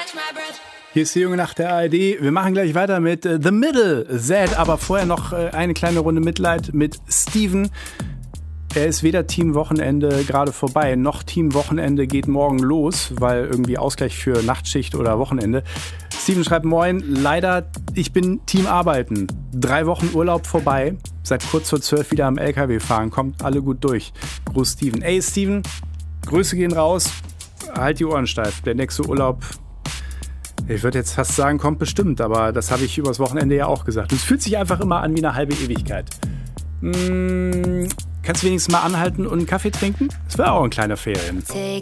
Hier ist die Junge Nacht der ARD. Wir machen gleich weiter mit The Middle, Zed, aber vorher noch eine kleine Runde Mitleid mit Steven. Er ist weder Team Wochenende gerade vorbei, noch Team Wochenende geht morgen los, weil irgendwie Ausgleich für Nachtschicht oder Wochenende. Steven schreibt: Moin, leider, ich bin Team Arbeiten. 3 Wochen Urlaub vorbei, seit kurz vor 12 wieder am LKW fahren, kommt alle gut durch. Gruß Steven. Ey Steven, Grüße gehen raus, halt die Ohren steif, der nächste Urlaub, ich würde jetzt fast sagen, kommt bestimmt, aber das habe ich übers Wochenende ja auch gesagt. Und es fühlt sich einfach immer an wie eine halbe Ewigkeit. Kannst du wenigstens mal anhalten und einen Kaffee trinken? Das wäre auch ein kleiner Ferien.